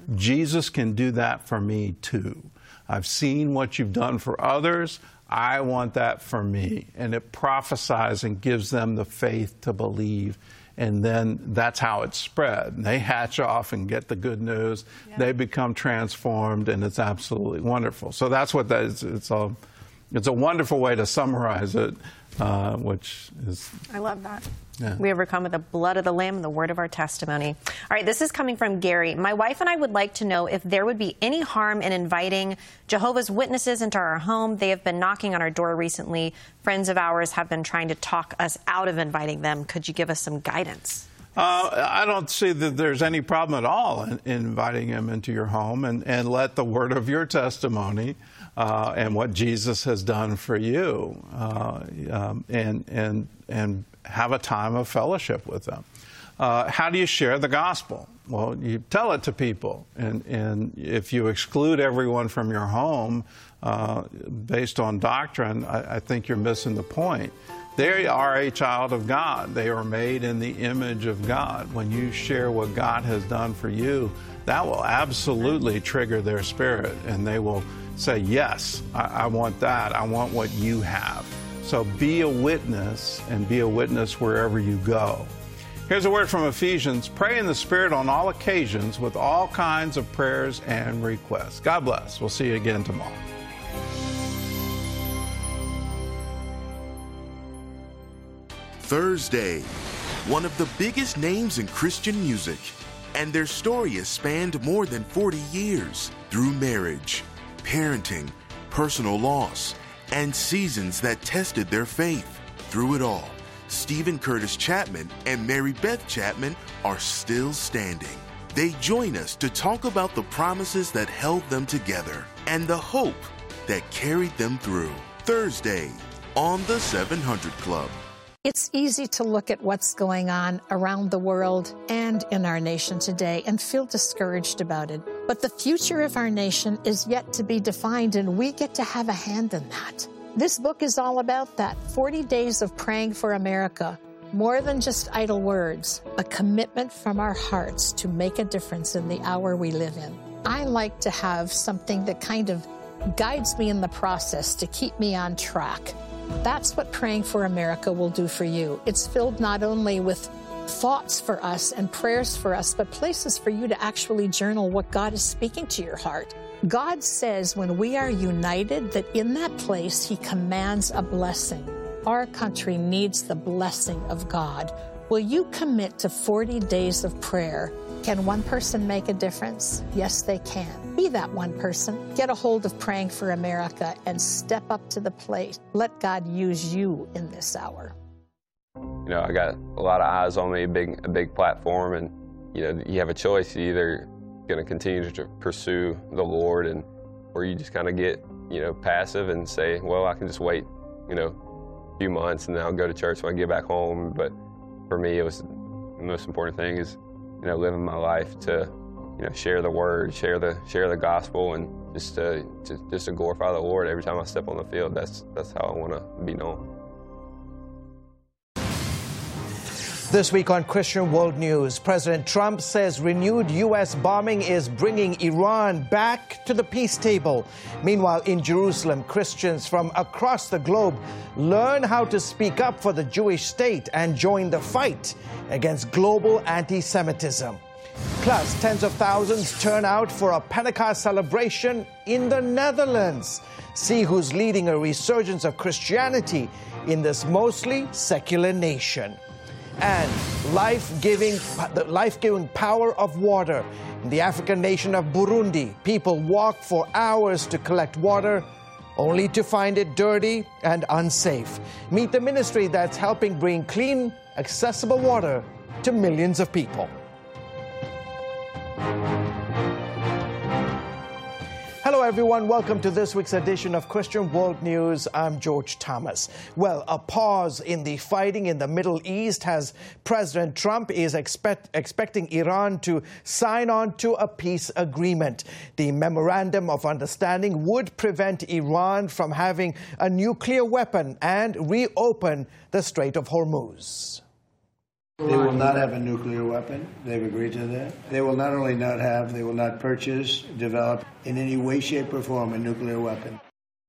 S1: Jesus can do that for me too. I've seen what you've done for others. I want that for me. And it prophesies and gives them the faith to believe. And then that's how it's spread. And they hatch off and get the good news. Yeah. They become transformed, and it's absolutely wonderful. So that's what that is. It's a, it's a wonderful way to summarize it, uh, which is...
S2: I love that.
S1: Yeah.
S2: We overcome with the blood of the Lamb and the word of our testimony. All right, this is coming from Gary. My wife and I would like to know if there would be any harm in inviting Jehovah's Witnesses into our home. They have been knocking on our door recently. Friends of ours have been trying to talk us out of inviting them. Could you give us some guidance?
S1: Uh, I don't see that there's any problem at all in, in inviting them into your home, and, and let the word of your testimony uh, and what Jesus has done for you uh, um, and and and have a time of fellowship with them. Uh, how do you share the gospel? Well, you tell it to people, and, and if you exclude everyone from your home uh, based on doctrine, I, I think you're missing the point. They are a child of God. They are made in the image of God. When you share what God has done for you, that will absolutely trigger their spirit, and they will say, yes, I, I want that. I want what you have. So be a witness, and be a witness wherever you go. Here's a word from Ephesians. Pray in the Spirit on all occasions with all kinds of prayers and requests. God bless. We'll see you again tomorrow.
S8: Thursday, one of the biggest names in Christian music, and their story has spanned more than forty years through marriage, parenting, personal loss, and seasons that tested their faith. Through it all, Stephen Curtis Chapman and Mary Beth Chapman are still standing. They join us to talk about the promises that held them together and the hope that carried them through. Thursday on the seven hundred Club.
S10: It's easy to look at what's going on around the world and in our nation today and feel discouraged about it. But the future of our nation is yet to be defined, and we get to have a hand in that. This book is all about that. forty days of praying for America. More than just idle words, a commitment from our hearts to make a difference in the hour we live in. I like to have something that kind of guides me in the process to keep me on track. That's what Praying for America will do for you. It's filled not only with thoughts for us and prayers for us, but places for you to actually journal what God is speaking to your heart. God says when we are united, that in that place, He commands a blessing. Our country needs the blessing of God. Will you commit to forty days of prayer? Can one person make a difference? Yes, they can. Be that one person. Get a hold of Praying for America and step up to the plate. Let God use you in this hour.
S5: You know, I got a lot of eyes on me, a big, a big platform, and, you know, you have a choice. You either going to continue to pursue the Lord, and or you just kind of get, you know, passive and say, well, I can just wait, you know, a few months and then I'll go to church when I get back home. But for me, it was the most important thing is, you know, living my life to, you know, share the word, share the share the gospel, and just to, to just to glorify the Lord every time I step on the field. That's that's how I want to be known.
S19: This week on Christian World News, President Trump says renewed U S bombing is bringing Iran back to the peace table. Meanwhile, in Jerusalem, Christians from across the globe learn how to speak up for the Jewish state and join the fight against global anti-Semitism. Plus, tens of thousands turn out for a Pentecost celebration in the Netherlands. See who's leading a resurgence of Christianity in this mostly secular nation. And life-giving, the life-giving power of water. In the African nation of Burundi, people walk for hours to collect water, only to find it dirty and unsafe. Meet the ministry that's helping bring clean, accessible water to millions of people. Hello, everyone. Welcome to this week's edition of Christian World News. I'm George Thomas. Well, a pause in the fighting in the Middle East as President Trump is expect, expecting Iran to sign on to a peace agreement. The Memorandum of Understanding would prevent Iran from having a nuclear weapon and reopen the Strait of Hormuz.
S9: They will not have a nuclear weapon. They've agreed to that. They will not only not have, they will not purchase, develop in any way, shape, or form a nuclear weapon.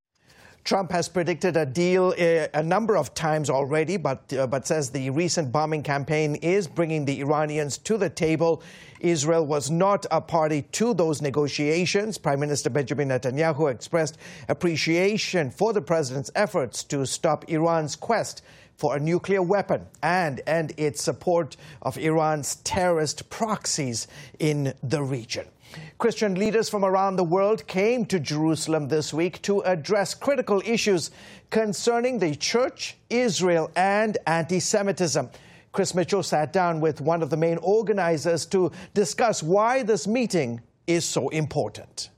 S19: Trump has predicted a deal uh, a number of times already, but, uh, but says the recent bombing campaign is bringing the Iranians to the table. Israel was not a party to those negotiations. Prime Minister Benjamin Netanyahu expressed appreciation for the president's efforts to stop Iran's quest for a nuclear weapon and end its support of Iran's terrorist proxies in the region. Christian leaders from around the world came to Jerusalem this week to address critical issues concerning the church, Israel, and anti-Semitism. Chris Mitchell sat down with one of the main organizers to discuss why this meeting is so important.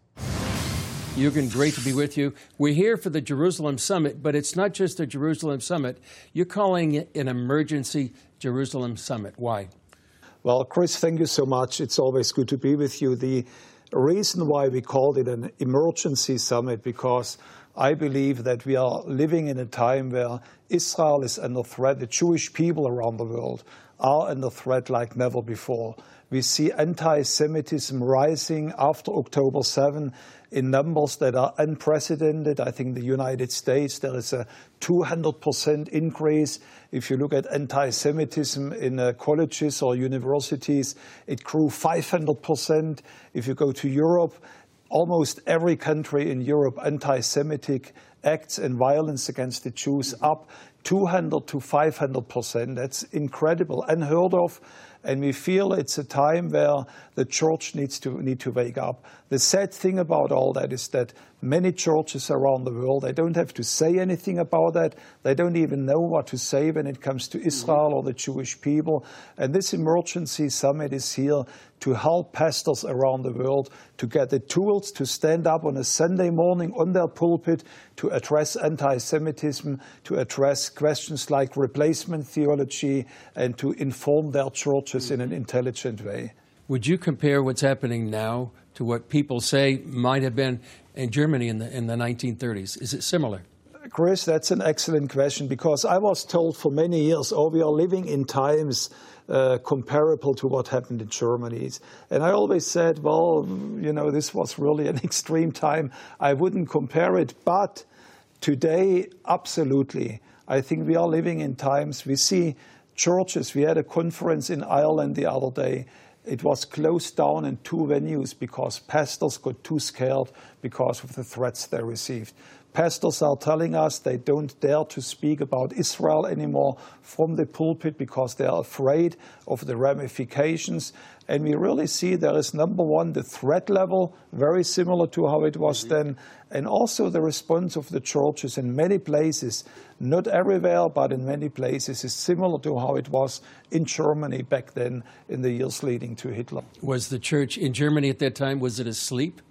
S20: Jürgen, great to be with you. We're here for the Jerusalem Summit, but it's not just a Jerusalem Summit. You're calling it an emergency Jerusalem Summit. Why?
S21: Well, Chris, thank you so much. It's always good to be with you. The reason why we called it an emergency summit, because I believe that we are living in a time where Israel is under threat. The Jewish people around the world are under threat like never before. We see anti-Semitism rising after October seventh in numbers that are unprecedented. I think in the United States there is a two hundred percent increase. If you look at anti-Semitism in uh, colleges or universities, it grew five hundred percent. If you go to Europe, almost every country in Europe, anti-Semitic acts and violence against the Jews up two hundred to five hundred percent. That's incredible, unheard of. And we feel it's a time where the church needs to need to wake up. The sad thing about all that is that many churches around the world, they don't have to say anything about that. They don't even know what to say when it comes to Israel or the Jewish people. And this emergency summit is here to help pastors around the world to get the tools to stand up on a Sunday morning on their pulpit to address anti-Semitism, to address questions like replacement theology, and to inform their churches in an intelligent way.
S20: Would you compare what's happening now to what people say might have been in Germany in the in the nineteen thirties? Is it similar?
S21: Chris, that's an excellent question, because I was told for many years, oh, we are living in times uh, comparable to what happened in Germany. And I always said, well, you know, this was really an extreme time. I wouldn't compare it. But today, absolutely, I think we are living in times. We see churches. We had a conference in Ireland the other day. It was closed down in two venues because pastors got too scared because of the threats they received. Pastors are telling us they don't dare to speak about Israel anymore from the pulpit because they are afraid of the ramifications. And we really see there is, number one, the threat level, very similar to how it was then, and also the response of the churches in many places, not everywhere, but in many places, is similar to how it was in Germany back then in the years leading to Hitler.
S20: Was the church in Germany at that time, was it asleep?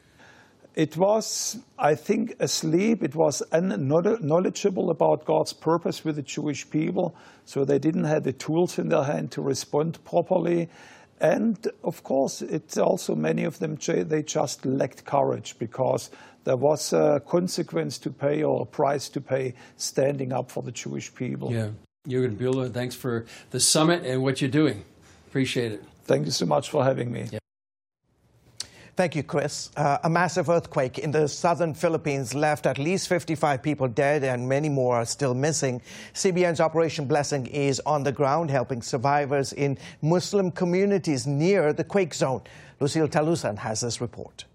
S21: It was, I think, asleep. It was unknowledgeable about God's purpose with the Jewish people, so they didn't have the tools in their hand to respond properly. And, of course, it's also many of them, they just lacked courage because there was a consequence to pay or a price to pay standing up for the Jewish people.
S20: Yeah. Jürgen Bühler, thanks for the summit and what you're doing. Appreciate it.
S21: Thank you so much for having me.
S20: Yeah.
S19: Thank you, Chris. Uh, a massive earthquake in the southern Philippines left at least fifty-five people dead and many more are still missing. C B N's Operation Blessing is on the ground helping survivors in Muslim communities near the quake zone. Lucille Talusan has this report.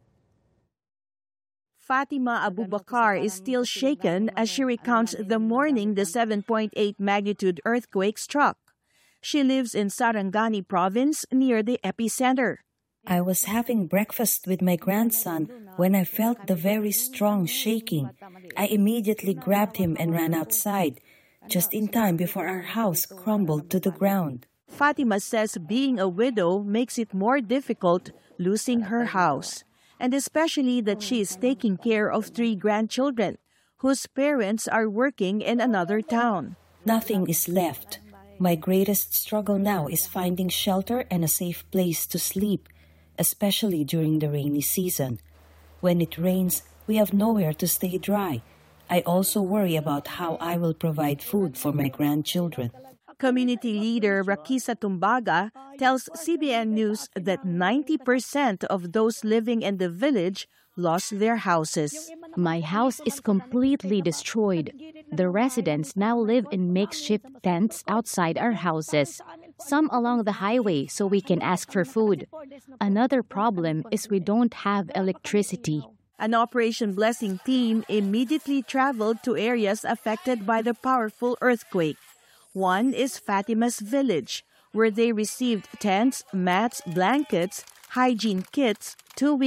S22: Fatima Abu Bakar is still shaken as she recounts the morning the seven point eight magnitude earthquake struck. She lives in Sarangani province near the epicenter.
S23: I was having breakfast with my grandson when I felt the very strong shaking. I immediately grabbed him and ran outside, just in time before our house crumbled to the ground.
S22: Fatima says being a widow makes it more difficult losing her house, and especially that she is taking care of three grandchildren whose parents are working in another town.
S23: Nothing is left. My greatest struggle now is finding shelter and a safe place to sleep, especially during the rainy season. When it rains, we have nowhere to stay dry. I also worry about how I will provide food for my grandchildren.
S22: Community leader Rakisa Tumbaga tells C B N News that ninety percent of those living in the village lost their houses.
S7: My house is completely destroyed. The residents now live in makeshift tents outside our houses, some along the highway so we can ask for food. Another problem is we don't have electricity.
S22: An Operation Blessing team immediately traveled to areas affected by the powerful earthquake. One is Fatima's village, where they received tents, mats, blankets, hygiene kits, two weeks